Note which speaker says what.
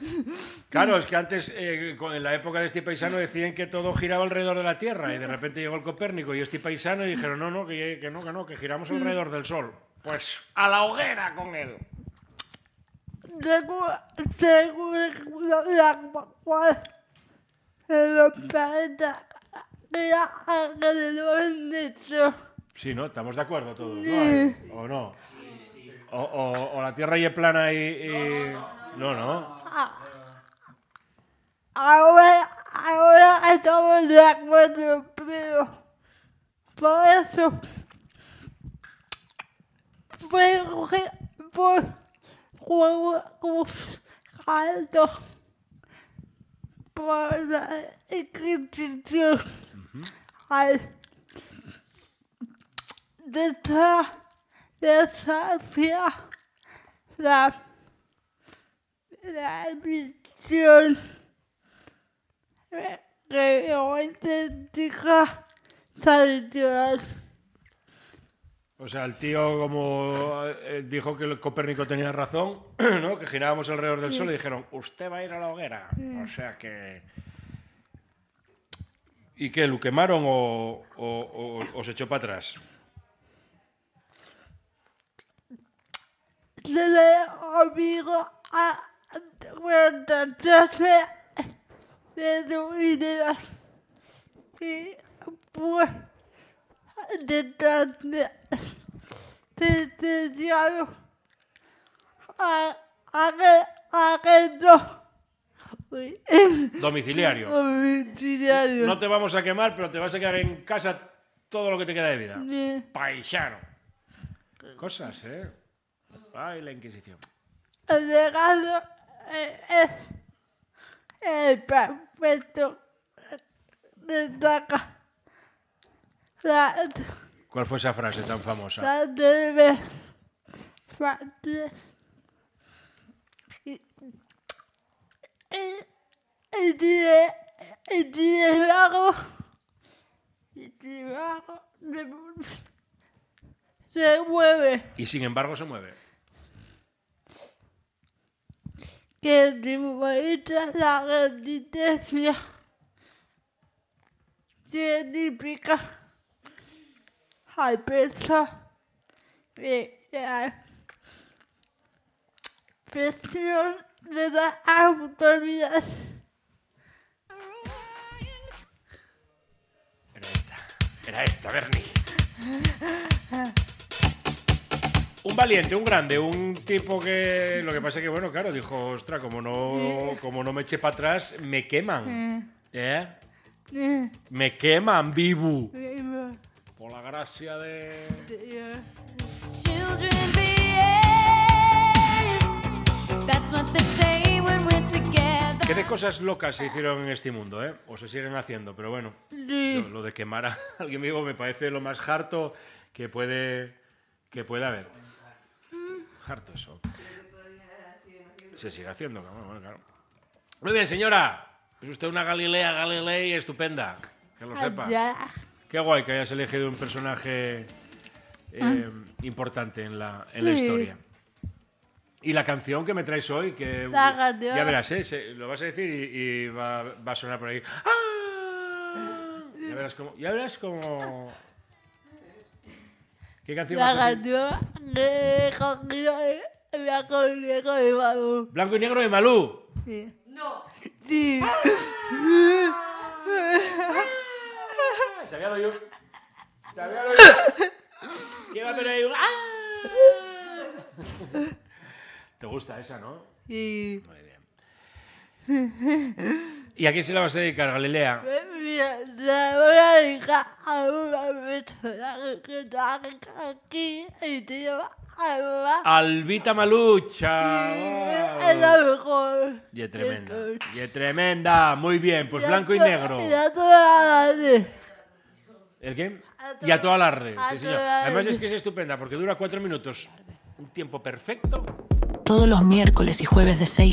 Speaker 1: Claro, es que antes, en la época de este paisano, decían que todo giraba alrededor de la Tierra y de repente llegó el Copérnico y este paisano y dijeron, no, que giramos alrededor del Sol. Pues a la hoguera con él.
Speaker 2: Según la cual los planetas giran alrededor del Sol.
Speaker 1: Sí, ¿no? Estamos de acuerdo todos, ¿no? ¿O no? O la Tierra y es plana y... No.
Speaker 2: Ahora estamos de acuerdo, pero por eso fue por juegos altos por la Inquisición al desafiar la visión geoidéntica tradicional.
Speaker 1: O sea, el tío como dijo que el Copérnico tenía razón, ¿no? Que girábamos alrededor del Sol y dijeron, usted va a ir a la hoguera. O sea que... ¿Y qué? ¿Lo quemaron o se echó para atrás?
Speaker 2: Se le obligó a retractarse de sus ideas y fue sentenciado a arresto
Speaker 1: Domiciliario.
Speaker 2: domiciliario.
Speaker 1: No te vamos a quemar, pero te vas a quedar en casa todo lo que te queda de vida.
Speaker 2: Sí.
Speaker 1: Paisano. Cosas, ¿eh? Ay, la Inquisición.
Speaker 2: El legado es el perfecto destaca
Speaker 1: ¿Cuál fue esa frase tan famosa?
Speaker 2: la debe partir y se mueve.
Speaker 1: Y sin embargo se mueve.
Speaker 2: Que simboliza la resistencia científica al peso de la presión de las autoridades.
Speaker 1: Era esta, Bernie. Un valiente, un grande, un tipo que... Lo que pasa es que, bueno, claro, dijo, ostras, como no me eche para atrás, me queman. ¿Eh? Me queman, vivo. Por la gracia de...
Speaker 3: Children behave. That's what they say when we're together.
Speaker 1: ¿Qué de cosas locas se hicieron en este mundo, eh? O se siguen haciendo, pero bueno. Lo de quemar a alguien vivo me parece lo más harto que puede haber. Harto eso. Se sigue haciendo, bueno, claro. Muy bien, señora. Es usted una Galilei estupenda. Que lo sepa. Qué guay que hayas elegido un personaje importante en la historia. Y la canción que me traes hoy, que ya verás, lo vas a decir y va a sonar por ahí. ¡Ah! Ya verás cómo... ¿Qué canción vas a decir?
Speaker 2: La canción de Blanco y Negro de Malú.
Speaker 1: ¿Blanco y Negro de Malú?
Speaker 2: Sí. Sí.
Speaker 1: Sabía lo yo. ¿Qué va a haber ahí? ¿Te gusta esa, no?
Speaker 2: Sí.
Speaker 1: Muy bien. ¿Y a quién se la vas a dedicar, Galilea?
Speaker 2: La voy a dedicar a una persona que está aquí y te lleva a mamá.
Speaker 1: Albita Malucha.
Speaker 2: Es la mejor.
Speaker 1: Y es tremenda. Y es tremenda. Muy bien, pues Blanco y Negro.
Speaker 2: Y a toda la tarde.
Speaker 1: ¿El qué? Y a todo alarde.
Speaker 2: A
Speaker 1: Sí, señor.
Speaker 2: todo alarde.
Speaker 1: Además es que es estupenda porque dura 4 minutos. Un tiempo perfecto.
Speaker 4: Todos los miércoles y jueves de 6